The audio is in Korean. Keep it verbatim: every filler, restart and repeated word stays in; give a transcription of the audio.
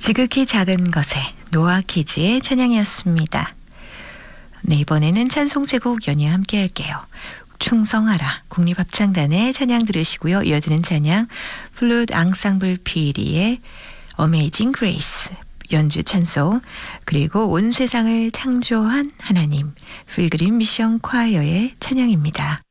지극히 작은 것에 노아 키즈의 찬양이었습니다. 네, 이번에는 찬송 세 곡 연이어 함께 할게요. 충성하라 국립합창단의 찬양 들으시고요. 이어지는 찬양 플룻 앙상블 피리의 어메이징 그레이스 연주 찬송, 그리고 온 세상을 창조한 하나님 필그림 미션 콰이어의 찬양입니다.